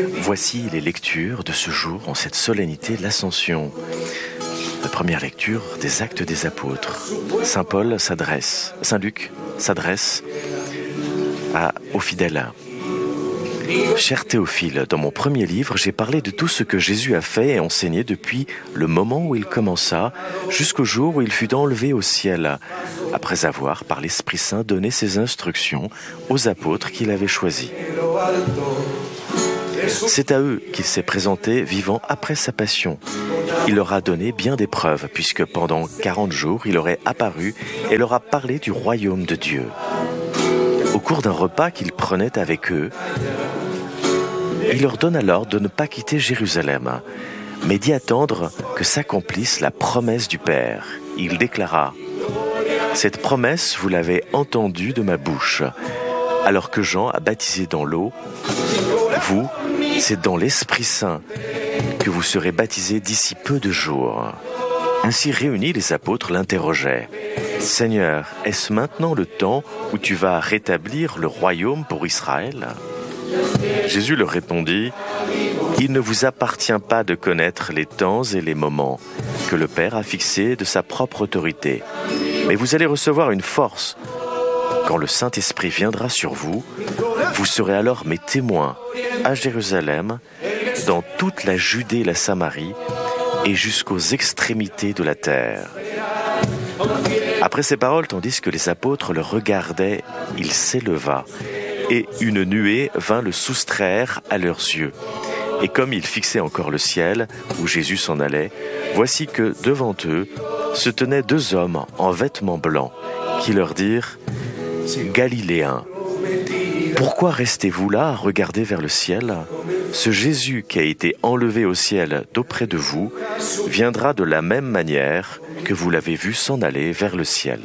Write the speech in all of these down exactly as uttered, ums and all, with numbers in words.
Voici les lectures de ce jour en cette solennité de l'Ascension. La première lecture des Actes des Apôtres. Saint Paul s'adresse, Saint Luc s'adresse à, aux fidèles. Cher Théophile, dans mon premier livre, j'ai parlé de tout ce que Jésus a fait et enseigné depuis le moment où il commença jusqu'au jour où il fut enlevé au ciel, après avoir, par l'Esprit Saint, donné ses instructions aux apôtres qu'il avait choisis. C'est à eux qu'il s'est présenté vivant après sa passion. Il leur a donné bien des preuves, puisque pendant quarante jours, il aurait apparu et leur a parlé du royaume de Dieu. Au cours d'un repas qu'il prenait avec eux, il leur donne alors de ne pas quitter Jérusalem, mais d'y attendre que s'accomplisse la promesse du Père. Il déclara : « Cette promesse, vous l'avez entendue de ma bouche. Alors que Jean a baptisé dans l'eau, vous, c'est dans l'Esprit Saint que vous serez baptisés d'ici peu de jours. » Ainsi réunis, les apôtres l'interrogeaient : « Seigneur, est-ce maintenant le temps où tu vas rétablir le royaume pour Israël ?» Jésus leur répondit : « Il ne vous appartient pas de connaître les temps et les moments que le Père a fixés de sa propre autorité. Mais vous allez recevoir une force. Quand le Saint-Esprit viendra sur vous, vous serez alors mes témoins à Jérusalem, dans toute la Judée et la Samarie, et jusqu'aux extrémités de la terre. » Après ces paroles, tandis que les apôtres le regardaient, il s'éleva, et une nuée vint le soustraire à leurs yeux. Et comme ils fixaient encore le ciel, où Jésus s'en allait, voici que, devant eux, se tenaient deux hommes en vêtements blancs, qui leur dirent : « Galiléens, pourquoi restez-vous là à regarder vers le ciel ? Ce Jésus qui a été enlevé au ciel d'auprès de vous viendra de la même manière que vous l'avez vu s'en aller vers le ciel. »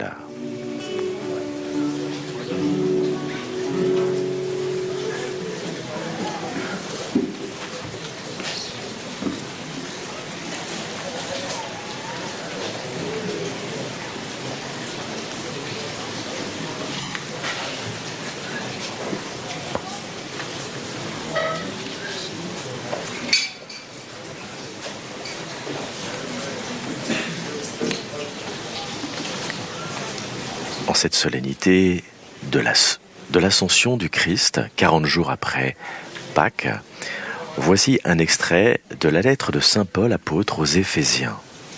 En cette solennité de, la, de l'ascension du Christ, quarante jours après Pâques, voici un extrait de la lettre de saint Paul apôtre aux Éphésiens.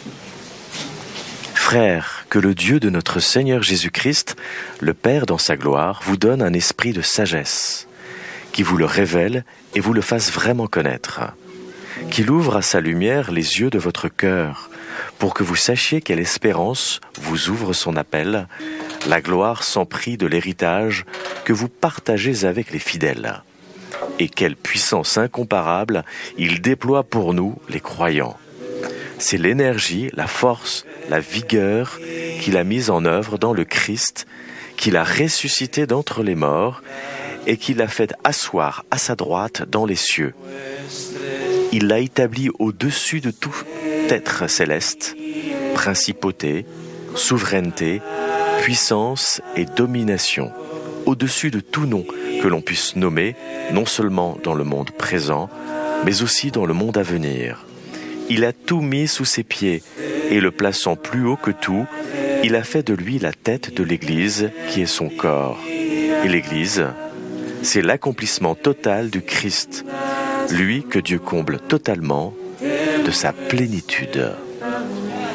« Frères, que le Dieu de notre Seigneur Jésus-Christ, le Père dans sa gloire, vous donne un esprit de sagesse, qui vous le révèle et vous le fasse vraiment connaître, qu'il ouvre à sa lumière les yeux de votre cœur, pour que vous sachiez quelle espérance vous ouvre son appel, la gloire sans prix de l'héritage que vous partagez avec les fidèles, et quelle puissance incomparable il déploie pour nous, les croyants. C'est l'énergie, la force, la vigueur qu'il a mise en œuvre dans le Christ, qu'il a ressuscité d'entre les morts et qu'il a fait asseoir à sa droite dans les cieux. Il l'a établi au-dessus de tout être céleste, principauté, souveraineté, puissance et domination, au-dessus de tout nom que l'on puisse nommer, non seulement dans le monde présent, mais aussi dans le monde à venir. Il a tout mis sous ses pieds, et le plaçant plus haut que tout, il a fait de lui la tête de l'Église, qui est son corps. Et l'Église, c'est l'accomplissement total du Christ, lui que Dieu comble totalement de sa plénitude.